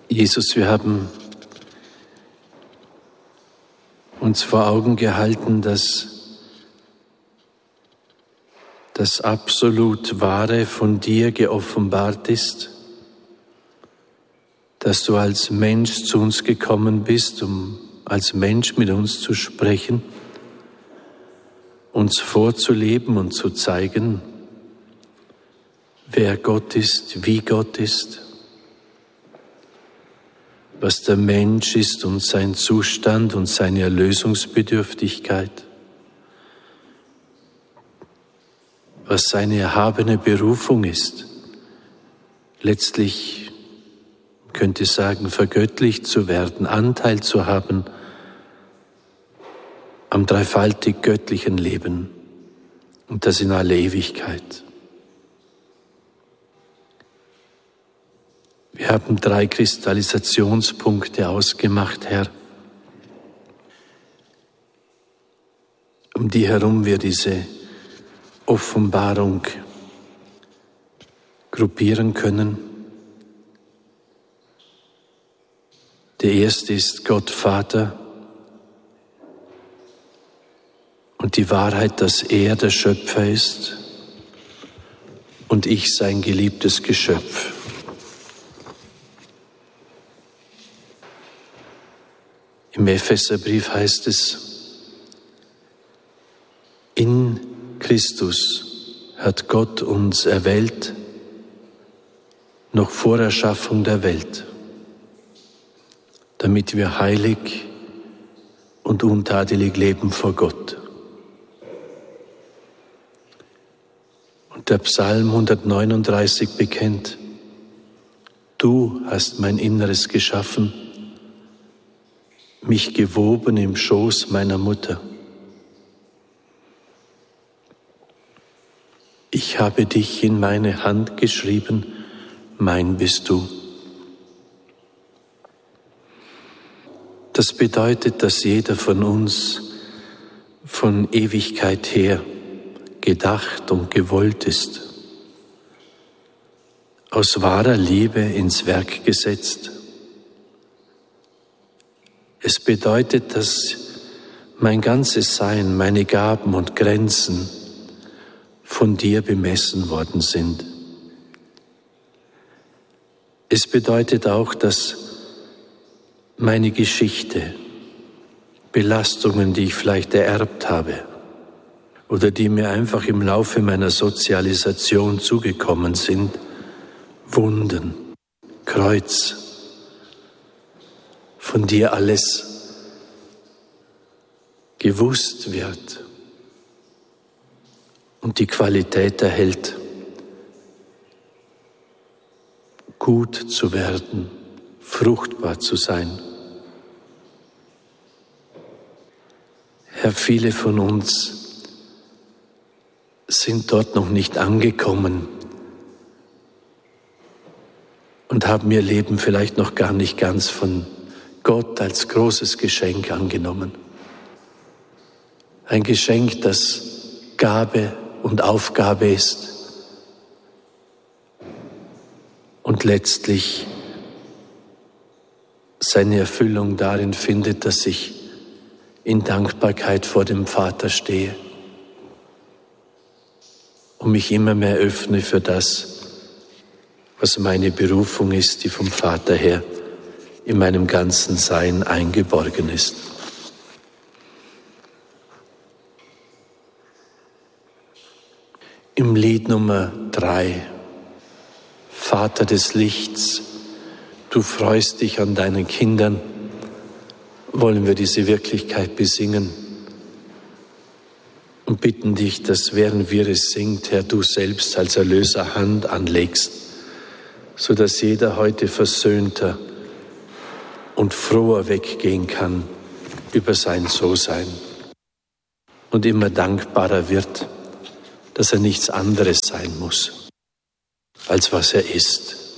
Jesus, wir haben uns vor Augen gehalten, dass das absolut Wahre von dir geoffenbart ist, dass du als Mensch zu uns gekommen bist, um als Mensch mit uns zu sprechen, uns vorzuleben und zu zeigen, wer Gott ist, wie Gott ist, was der Mensch ist und sein Zustand und seine Erlösungsbedürftigkeit, was seine erhabene Berufung ist, letztlich, man könnte sagen, vergöttlicht zu werden, Anteil zu haben am dreifaltig göttlichen Leben und das in aller Ewigkeit. Wir haben 3 Kristallisationspunkte ausgemacht, Herr, um die herum wir diese Offenbarung gruppieren können. Der erste ist Gott Vater und die Wahrheit, dass er der Schöpfer ist und ich sein geliebtes Geschöpf. Im Epheserbrief heißt es, in Christus hat Gott uns erwählt, noch vor Erschaffung der Welt, damit wir heilig und untadelig leben vor Gott. Und der Psalm 139 bekennt, du hast mein Inneres geschaffen, mich gewoben im Schoß meiner Mutter. Ich habe dich in meine Hand geschrieben, mein bist du. Das bedeutet, dass jeder von uns von Ewigkeit her gedacht und gewollt ist, aus wahrer Liebe ins Werk gesetzt. Es bedeutet, dass mein ganzes Sein, meine Gaben und Grenzen von dir bemessen worden sind. Es bedeutet auch, dass meine Geschichte, Belastungen, die ich vielleicht ererbt habe oder die mir einfach im Laufe meiner Sozialisation zugekommen sind, Wunden, Kreuz, von dir alles gewusst wird und die Qualität erhält, gut zu werden, fruchtbar zu sein. Herr, viele von uns sind dort noch nicht angekommen und haben ihr Leben vielleicht noch gar nicht ganz von Gott als großes Geschenk angenommen. Ein Geschenk, das Gabe und Aufgabe ist und letztlich seine Erfüllung darin findet, dass ich in Dankbarkeit vor dem Vater stehe und mich immer mehr öffne für das, was meine Berufung ist, die vom Vater her in meinem ganzen Sein eingeborgen ist. Im Lied Nummer 3, Vater des Lichts, du freust dich an deinen Kindern, wollen wir diese Wirklichkeit besingen und bitten dich, dass während wir es singt, Herr, du selbst als Erlöser Hand anlegst, sodass jeder heute versöhnter und froher weggehen kann über sein So-Sein und immer dankbarer wird, dass er nichts anderes sein muss, als was er ist.